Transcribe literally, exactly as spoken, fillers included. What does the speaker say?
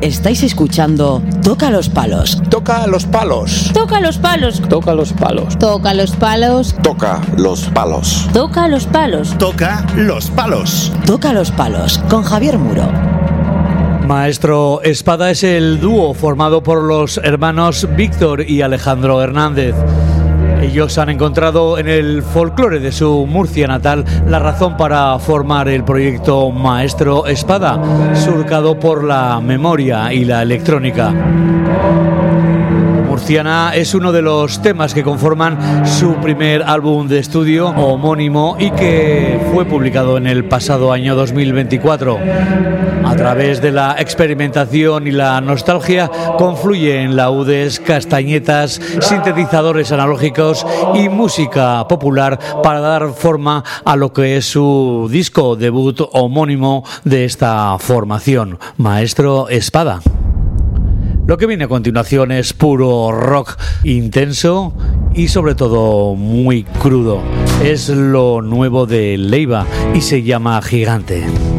Estáis escuchando Toca los Palos. Toca los palos. Toca los palos. Toca los palos. Toca los palos. Toca los palos. Toca los palos. Toca los palos. Toca los Palos con Javier Muro. Maestro Espada es el dúo formado por los hermanos Víctor y Alejandro Hernández. Ellos han encontrado en el folclore de su Murcia natal la razón para formar el proyecto Maestro Espada, surcado por la memoria y la electrónica. Murciana es uno de los temas que conforman su primer álbum de estudio homónimo y que fue publicado en el pasado año dos mil veinticuatro. A través de la experimentación y la nostalgia confluyen laudes, castañetas, sintetizadores analógicos y música popular para dar forma a lo que es su disco debut homónimo de esta formación, Maestro Espada. Lo que viene a continuación es puro rock intenso y sobre todo muy crudo. Es lo nuevo de Leiva y se llama Gigante.